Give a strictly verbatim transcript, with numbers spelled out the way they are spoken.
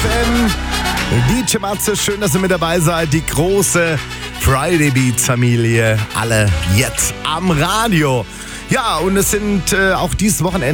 F M. D J Matze, schön, dass ihr mit dabei seid. Die große Friday Beats Familie, alle jetzt am Radio. Ja, und es sind äh, auch dieses Wochenende